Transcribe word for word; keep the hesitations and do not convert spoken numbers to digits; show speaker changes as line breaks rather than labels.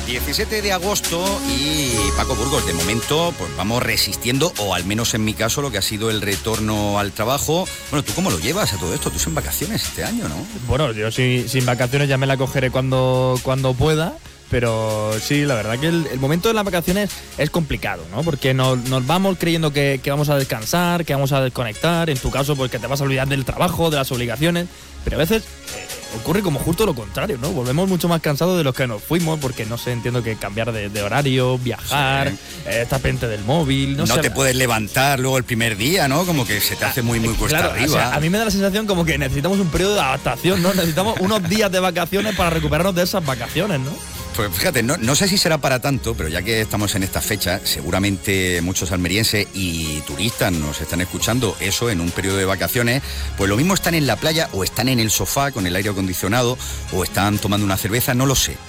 diecisiete de agosto y Paco Burgos, de momento pues vamos resistiendo, o al menos en mi caso, lo que ha sido el retorno al trabajo. Bueno, ¿tú cómo lo llevas a todo esto? Tú estás en vacaciones este año, ¿no?
Bueno, yo sí, sin vacaciones ya me la cogeré cuando, cuando pueda. Pero sí, la verdad que el, el momento de las vacaciones es complicado, ¿no? Porque nos, nos vamos creyendo que, que vamos a descansar, que vamos a desconectar. En tu caso, pues que te vas a olvidar del trabajo, de las obligaciones. Pero a veces eh, ocurre como justo lo contrario, ¿no? Volvemos mucho más cansados de los que nos fuimos, porque no sé, entiendo que cambiar de, de horario, viajar, sí. eh, estar pendiente del móvil, no,
no
sé.
te puedes levantar luego el primer día, ¿no? Como que se te hace muy, muy cuesta
claro,
arriba.
O sea, a mí me da la sensación como que necesitamos un periodo de adaptación, ¿no? Necesitamos unos días de vacaciones para recuperarnos de esas vacaciones, ¿no?
Pues fíjate, no, no sé si será para tanto, pero ya que estamos en esta fecha, seguramente muchos almerienses y turistas nos están escuchando eso en un periodo de vacaciones, pues lo mismo están en la playa o están en el sofá con el aire acondicionado o están tomando una cerveza, no lo sé.